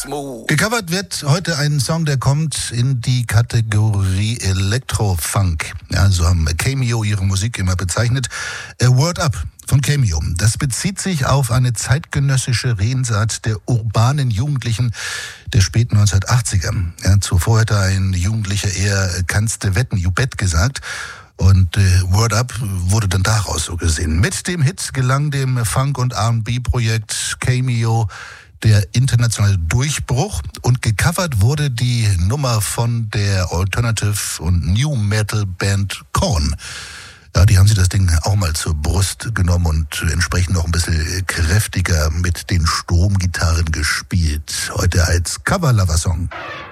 Gecovert wird heute ein Song, der kommt in die Kategorie Electro-Funk. Ja, so haben Cameo ihre Musik immer bezeichnet. Word Up von Cameo. Das bezieht sich auf eine zeitgenössische Redensart der urbanen Jugendlichen der späten 1980er. Ja, zuvor hätte ein Jugendlicher eher "kannst du wetten, you bet" gesagt. Und Word Up wurde dann daraus so gesehen. Mit dem Hit gelang dem Funk- und R&B-Projekt Cameo der internationale Durchbruch und gecovert wurde die Nummer von der Alternative- und New Metal-Band Korn. Ja, die haben sich das Ding auch mal zur Brust genommen und entsprechend noch ein bisschen kräftiger mit den Stromgitarren gespielt. Heute als Cover-Lover-Song.